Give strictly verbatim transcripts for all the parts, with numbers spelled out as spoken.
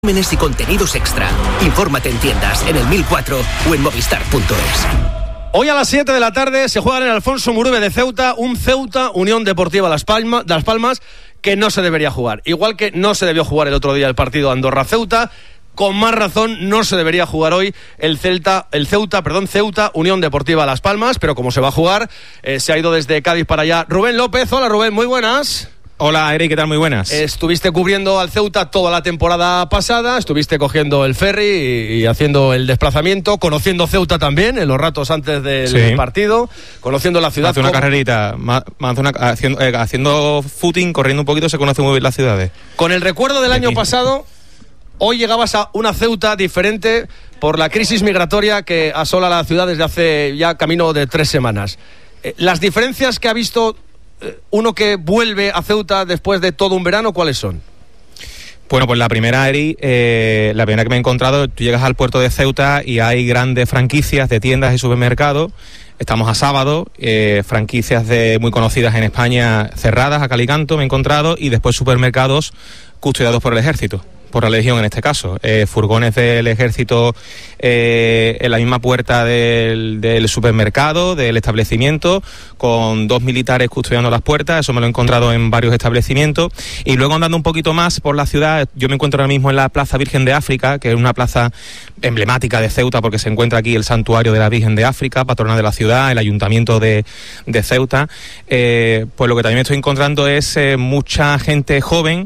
y contenidos extra. Infórmate en tiendas, en el mil cuatro o en movistar punto es. Hoy a las siete de la tarde se juega en el Alfonso Murube de Ceuta un Ceuta Unión Deportiva Las Palmas, Las Palmas que no se debería jugar. Igual que no se debió jugar el otro día el partido Andorra-Ceuta, con más razón no se debería jugar hoy el Celta, el Ceuta, perdón, Ceuta Unión Deportiva Las Palmas, pero como se va a jugar, eh, se ha ido desde Cádiz para allá Rubén López. Hola Rubén, muy buenas. Hola, Eric, ¿qué tal? Muy buenas. Estuviste cubriendo al Ceuta toda la temporada pasada, estuviste cogiendo el ferry y, y haciendo el desplazamiento, conociendo Ceuta también en los ratos antes del sí. partido, conociendo la ciudad. Hace una como... carrerita, ma, ma, una, haciendo, eh, haciendo footing, corriendo un poquito, se conoce muy bien las ciudades. Con el recuerdo del año pasado, hoy llegabas a una Ceuta diferente por la crisis migratoria que asola la ciudad desde hace ya camino de tres semanas. Eh, las diferencias que ha visto uno que vuelve a Ceuta después de todo un verano, ¿cuáles son? Bueno, pues la primera, Eri, eh, la primera que me he encontrado, tú llegas al puerto de Ceuta y hay grandes franquicias de tiendas y supermercados. Estamos a sábado, eh, franquicias de muy conocidas en España cerradas a cal y canto me he encontrado, y después supermercados custodiados por el ejército, por la Legión en este caso, eh, furgones del ejército eh, en la misma puerta del, del supermercado, del establecimiento, con dos militares custodiando las puertas. Eso me lo he encontrado en varios establecimientos. Y luego, andando un poquito más por la ciudad, yo me encuentro ahora mismo en la Plaza Virgen de África, que es una plaza emblemática de Ceuta porque se encuentra aquí el santuario de la Virgen de África, patrona de la ciudad, el ayuntamiento de, de Ceuta. Eh, pues lo que también me estoy encontrando es eh, mucha gente joven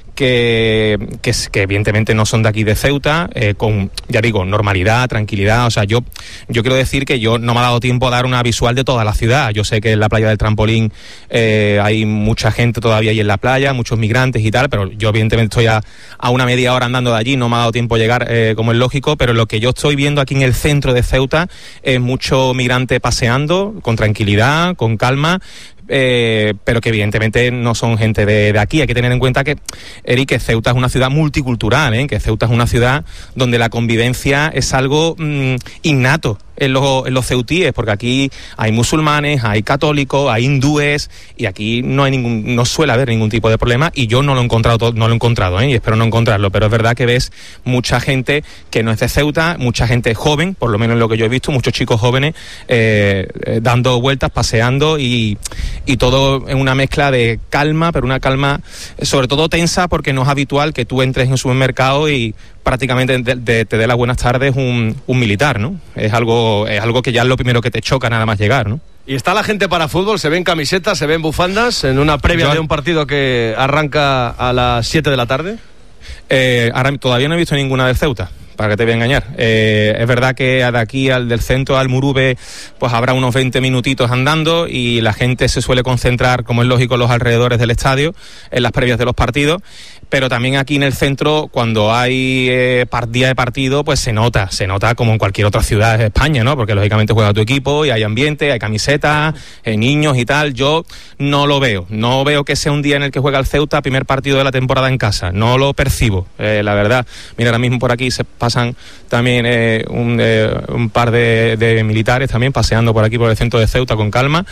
Que, que, que evidentemente no son de aquí de Ceuta, eh, con, ya digo, normalidad, tranquilidad. O sea, yo yo quiero decir que yo no me ha dado tiempo a dar una visual de toda la ciudad. Yo sé que en la playa del Trampolín eh, hay mucha gente todavía ahí en la playa, muchos migrantes y tal, pero yo evidentemente estoy a, a una media hora andando de allí, no me ha dado tiempo a llegar, eh, como es lógico, pero lo que yo estoy viendo aquí en el centro de Ceuta es mucho migrante paseando, con tranquilidad, con calma, Eh, pero que evidentemente no son gente de, de aquí. Hay que tener en cuenta que, Eric, que Ceuta es una ciudad multicultural, ¿eh? que Ceuta es una ciudad donde la convivencia es algo mmm, innato en los, en los ceutíes, porque aquí hay musulmanes, hay católicos, hay hindúes, y aquí no hay ningún, no suele haber ningún tipo de problema, y yo no lo he encontrado, no lo he encontrado, ¿eh? y espero no encontrarlo, pero es verdad que ves mucha gente que no es de Ceuta, mucha gente joven, por lo menos en lo que yo he visto, muchos chicos jóvenes eh, eh, dando vueltas, paseando, y, y todo en una mezcla de calma, pero una calma sobre todo tensa, porque no es habitual que tú entres en un supermercado y prácticamente de, de, te dé las buenas tardes un, un militar, ¿no? Es algo, es algo que ya es lo primero que te choca nada más llegar, ¿no? ¿Y está la gente para fútbol? ¿Se ven camisetas, se ven bufandas en una previa Yo... de un partido que arranca a las siete de la tarde? Eh, ahora todavía no he visto ninguna del Ceuta, para que te voy a engañar. Eh, es verdad que de aquí al del centro al Murube pues habrá unos veinte minutitos andando, y la gente se suele concentrar, como es lógico, en los alrededores del estadio, en las previas de los partidos. Pero también aquí en el centro, cuando hay eh, día de partido, pues se nota, se nota como en cualquier otra ciudad de España, ¿no? Porque lógicamente juega tu equipo y hay ambiente, hay camisetas, eh, niños y tal. Yo no lo veo, no veo que sea un día en el que juega el Ceuta, primer partido de la temporada en casa, no lo percibo, eh, la verdad. Mira, ahora mismo por aquí se pasan también eh, un, eh, un par de, de militares también paseando por aquí por el centro de Ceuta con calma,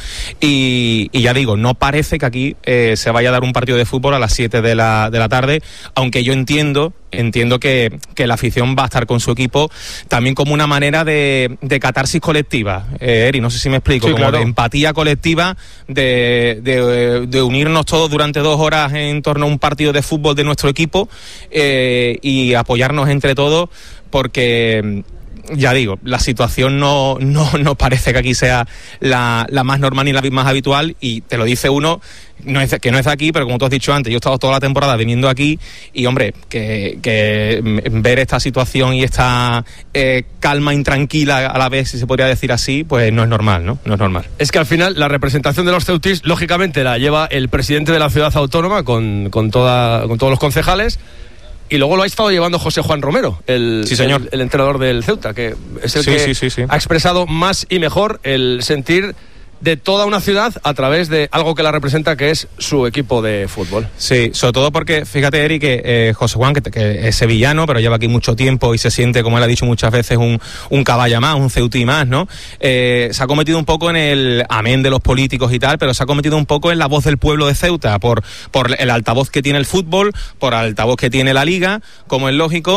y, y ya digo, no parece que aquí eh, se vaya a dar un partido de fútbol a las siete de la, de la tarde, aunque yo entiendo entiendo que, que la afición va a estar con su equipo también como una manera de, de catarsis colectiva, eh, Eri, no sé si me explico, sí, como claro. de empatía colectiva, de, de, de unirnos todos durante dos horas en torno a un partido de fútbol de nuestro equipo, eh, y apoyarnos entre todos, porque ya digo, la situación no, no, no parece que aquí sea la, la más normal ni la más habitual, y te lo dice uno no es, que no es de aquí, pero como tú has dicho antes, yo he estado toda la temporada viniendo aquí, y hombre, que, que ver esta situación y esta eh, calma intranquila a la vez, si se podría decir así, pues no es normal, ¿no? No es normal. Es que al final la representación de los ceutís, lógicamente, la lleva el presidente de la ciudad autónoma con, con, toda, con todos los concejales. Y luego lo ha estado llevando José Juan Romero, el, sí, señor. el, el entrenador del Ceuta, que es el sí, que sí, sí, sí. ha expresado más y mejor el sentir de toda una ciudad a través de algo que la representa, que es su equipo de fútbol. Sí, sobre todo porque, fíjate, Eric, que eh, José Juan, que, que es sevillano, pero lleva aquí mucho tiempo y se siente, como él ha dicho muchas veces, un, un caballa más, un ceutí más, ¿no? Eh, se ha cometido un poco en el, amén de los políticos y tal, pero se ha cometido un poco en la voz del pueblo de Ceuta, por, por el altavoz que tiene el fútbol, por el altavoz que tiene la liga, como es lógico.